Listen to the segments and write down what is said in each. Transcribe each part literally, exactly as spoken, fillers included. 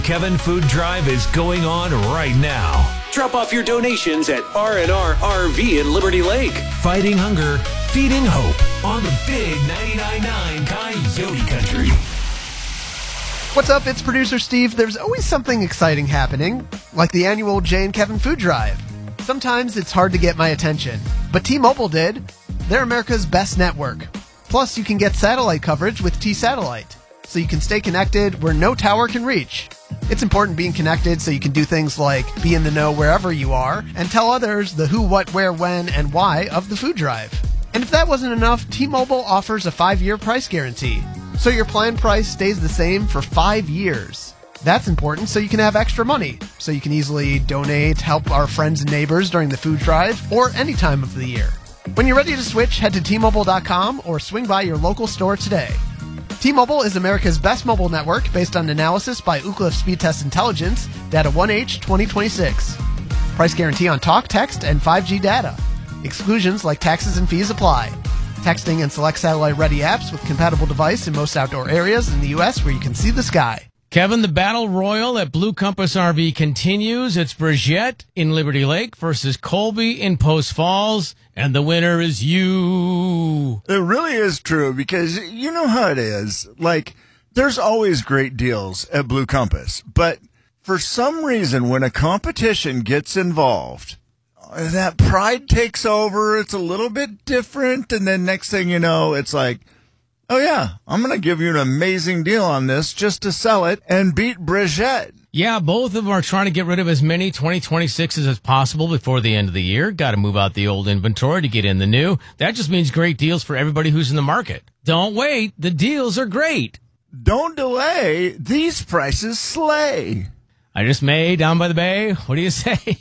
Kevin Food Drive is going on right now. Drop off your donations at R and R R V in Liberty Lake. Fighting hunger, feeding hope on the big ninety-nine point nine Coyote Country. What's up? It's producer Steve. There's always something exciting happening, like the annual Jay and Kevin Food Drive. Sometimes it's hard to get my attention, but T-Mobile did. They're America's best network. Plus, you can get satellite coverage with T-Satellite, so you can stay connected where no tower can reach. It's important being connected so you can do things like be in the know wherever you are and tell others the who, what, where, when, and why of the food drive. And if that wasn't enough, T-Mobile offers a five-year price guarantee, so your plan price stays the same for five years. That's important so you can have extra money, so you can easily donate, help our friends and neighbors during the food drive, or any time of the year. When you're ready to switch, head to T Mobile dot com or swing by your local store today. T-Mobile is America's best mobile network based on analysis by Ookla Speedtest Intelligence, data one H twenty twenty-six. Price guarantee on talk, text, and five G data. Exclusions like taxes and fees apply. Texting and select satellite-ready apps with compatible device in most outdoor areas in the U S where you can see the sky. Kevin, the battle royal at Blue Compass R V continues. It's Brigitte in Liberty Lake versus Colby in Post Falls, and the winner is you. It really is true, because you know how it is. Like, there's always great deals at Blue Compass, but for some reason, when a competition gets involved, that pride takes over. It's a little bit different, and then next thing you know, it's like, oh yeah, I'm going to give you an amazing deal on this just to sell it and beat Brigitte. Yeah, both of them are trying to get rid of as many twenty twenty-sixes as possible before the end of the year. Got to move out the old inventory to get in the new. That just means great deals for everybody who's in the market. Don't wait. The deals are great. Don't delay. These prices slay. I just made down by the bay. What do you say?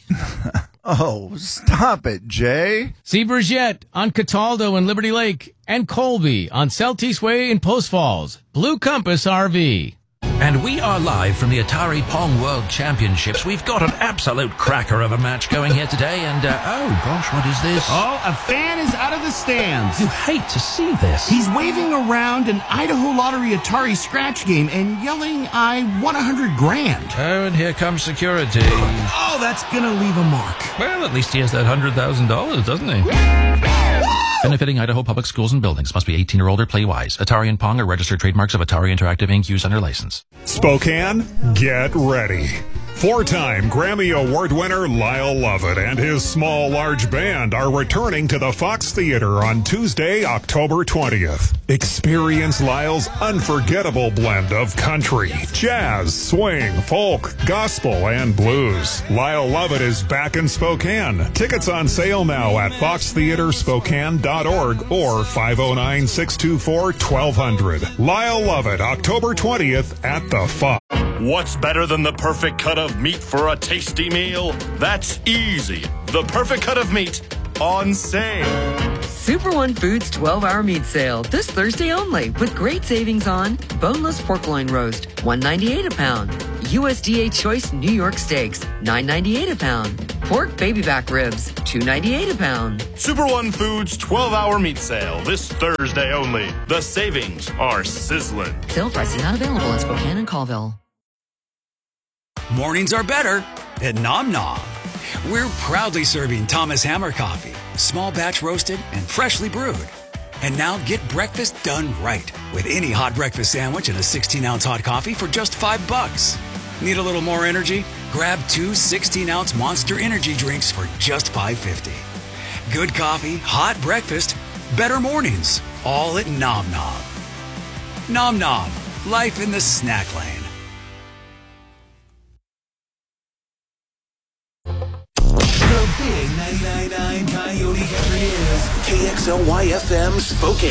Oh, stop it, Jay. See Brigitte on Cataldo in Liberty Lake and Colby on Celtice Way in Post Falls. Blue Compass R V. And we are live from the Atari Pong World Championships. We've got an absolute cracker of a match going here today. And, uh, oh, gosh, what is this? Oh, a fan is out of the stands. You hate to see this. He's waving around an Idaho Lottery Atari scratch game and yelling, I won a hundred grand. Oh, and here comes security. Oh, that's gonna leave a mark. Well, at least he has that one hundred thousand dollars, doesn't he? Benefiting Idaho Public Schools and buildings. Must be eighteen or older. Play wise. Atari and Pong are registered trademarks of Atari Interactive Incorporated. Use under license. Spokane, get ready. Four-time Grammy Award winner Lyle Lovett and his small, large band are returning to the Fox Theater on Tuesday, October twentieth. Experience Lyle's unforgettable blend of country, jazz, swing, folk, gospel, and blues. Lyle Lovett is back in Spokane. Tickets on sale now at fox theater spokane dot org or five oh nine, six two four, one two zero zero. Lyle Lovett, October twentieth at the Fox. What's better than the perfect cut of meat for a tasty meal? That's easy. The perfect cut of meat on sale. Super One Foods twelve hour meat sale this Thursday only, with great savings on boneless pork loin roast, one ninety-eight a pound. U S D A Choice New York Steaks, nine ninety-eight a pound. Pork baby back ribs, two ninety-eight a pound. Super One Foods twelve hour meat sale this Thursday only. The savings are sizzling. Sale prices not available in Spokane and Colville. Mornings are better at Nom Nom. We're proudly serving Thomas Hammer coffee, small batch roasted and freshly brewed. And now get breakfast done right with any hot breakfast sandwich and a sixteen ounce hot coffee for just five bucks. Need a little more energy? Grab two sixteen ounce Monster Energy drinks for just five fifty. Good coffee, hot breakfast, better mornings, all at Nom Nom. Nom Nom, life in the snack lane. The big ninety-nine point nine Coyote Country is K X L Y F M Spokane.